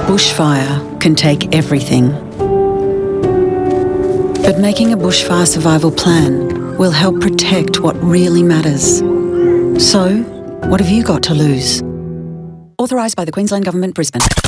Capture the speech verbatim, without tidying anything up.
Bushfire can take everything. But making a bushfire survival plan will help protect what really matters. So, what have you got to lose? Authorised by the Queensland Government, Brisbane.